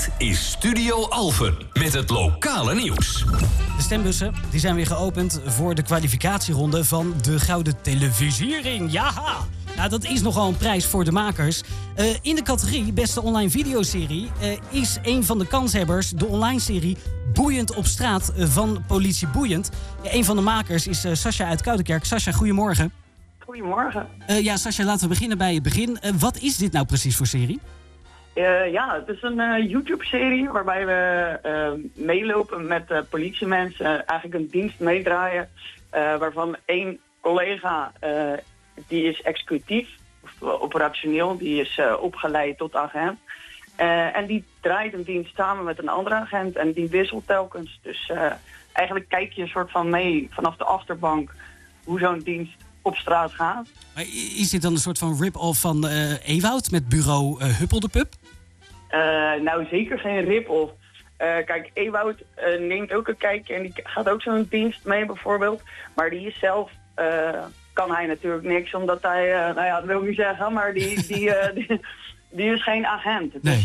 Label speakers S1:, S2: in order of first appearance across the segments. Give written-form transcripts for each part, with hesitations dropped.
S1: Dit is Studio Alphen met het lokale nieuws.
S2: De stembussen die zijn weer geopend voor de kwalificatieronde van de Gouden Televisiering. Jaha! Nou, dat is nogal een prijs voor de makers. In de categorie Beste Online Videoserie is een van de kanshebbers de online serie Boeiend op straat van Politie Boeiend. Een van de makers is Sascha uit Koudekerk. Sascha, goedemorgen.
S3: Goedemorgen.
S2: Sascha, laten we beginnen bij het begin. Wat is dit nou precies voor serie?
S3: Het is een YouTube-serie waarbij we meelopen met politiemensen. Eigenlijk een dienst meedraaien. Waarvan één collega, die is executief, of operationeel, die is opgeleid tot agent. En die draait een dienst samen met een andere agent en die wisselt telkens. Dus eigenlijk kijk je een soort van mee vanaf de achterbank hoe zo'n dienst op straat gaat.
S2: Maar is dit dan een soort van rip-off van Ewoud met bureau Huppel de Pup?
S3: Nou, zeker geen rip-off. Kijk, Ewoud neemt ook een kijkje en die gaat ook zo'n dienst mee bijvoorbeeld. Maar die is zelf, kan hij natuurlijk niks, omdat hij, dat wil ik niet zeggen, maar die is geen agent.
S2: Nee.
S3: Dus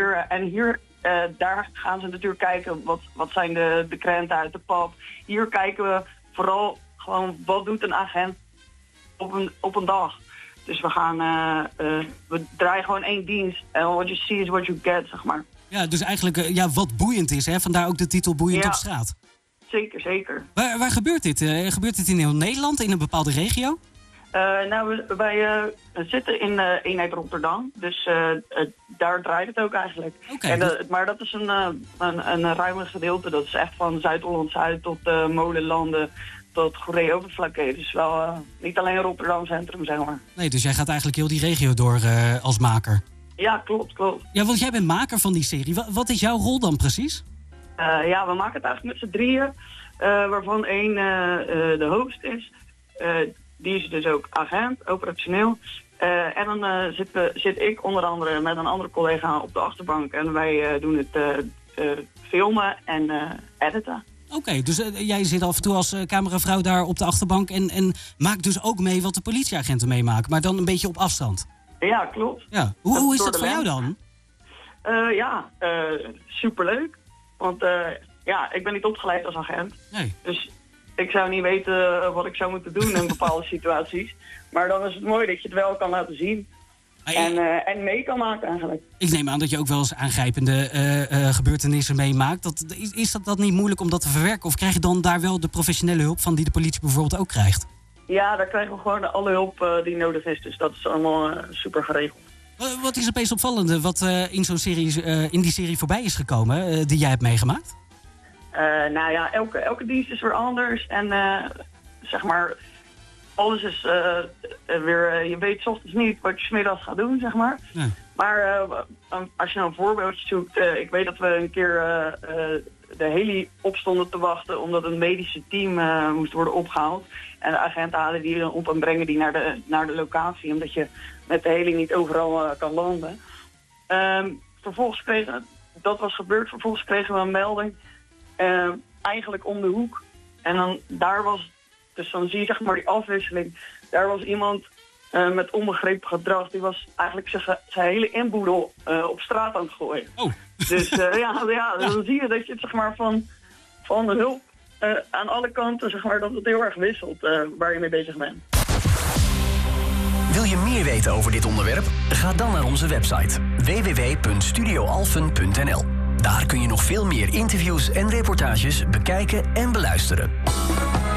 S3: daar gaan ze natuurlijk kijken, wat zijn de krenten uit de pap. Hier kijken we vooral gewoon, wat doet een agent op een dag. Dus we draaien gewoon één dienst. En what you see is what you get, zeg maar.
S2: Ja, dus eigenlijk wat boeiend is, hè? Vandaar ook de titel Boeiend op straat.
S3: Zeker, zeker.
S2: Waar gebeurt dit? Gebeurt dit in heel Nederland, in een bepaalde regio?
S3: Wij zitten in eenheid Rotterdam. Dus daar draait het ook eigenlijk.
S2: Okay,
S3: maar dat is een ruime gedeelte. Dat is echt van Zuid-Holland-Zuid tot Molenlanden tot Goeree-Overflakkee. Dus wel niet alleen Rotterdam Centrum, zeg maar.
S2: Nee, dus jij gaat eigenlijk heel die regio door als maker.
S3: Ja, klopt.
S2: Ja, want jij bent maker van die serie. Wat is jouw rol dan precies?
S3: We maken het eigenlijk met z'n drieën. Waarvan één de host is. Die is dus ook agent, operationeel. En dan zit ik onder andere met een andere collega op de achterbank. En wij doen het filmen en editen.
S2: Oké, dus jij zit af en toe als cameravrouw daar op de achterbank... en maakt dus ook mee wat de politieagenten meemaken. Maar dan een beetje op afstand.
S3: Ja, klopt.
S2: Ja. Hoe is dat voor jou dan?
S3: Superleuk. Want ik ben niet opgeleid als agent.
S2: Nee.
S3: Dus ik zou niet weten wat ik zou moeten doen in bepaalde situaties. Maar dan is het mooi dat je het wel kan laten zien. En mee kan maken eigenlijk. Ik
S2: neem aan dat je ook wel eens aangrijpende gebeurtenissen meemaakt. Is dat niet moeilijk om dat te verwerken? Of krijg je dan daar wel de professionele hulp van die de politie bijvoorbeeld ook krijgt?
S3: Ja, daar krijgen we gewoon alle hulp die nodig is. Dus dat is allemaal super geregeld.
S2: Wat is het meest opvallende wat in die serie voorbij is gekomen, die jij hebt meegemaakt?
S3: Elke dienst is weer anders. En zeg maar, alles is weer... je weet 's ochtends niet wat je 's middags gaat doen, zeg maar. Ja. Maar als je nou een voorbeeldje zoekt... ik weet dat we een keer de heli opstonden te wachten... omdat een medische team moest worden opgehaald. En de agenten halen die dan op en brengen die naar de locatie... omdat je met de heli niet overal kan landen. Dat was gebeurd. Vervolgens kregen we een melding... eigenlijk om de hoek. En dan dus dan zie je zeg maar die afwisseling. Daar was iemand met onbegrepen gedrag. Die was eigenlijk zijn hele inboedel op straat aan het gooien.
S2: Oh.
S3: Dus dan zie je dat je het zeg maar van de hulp aan alle kanten zeg maar dat het heel erg wisselt waar je mee bezig bent.
S4: Wil je meer weten over dit onderwerp? Ga dan naar onze website www.studioalphen.nl. Daar kun je nog veel meer interviews en reportages bekijken en beluisteren.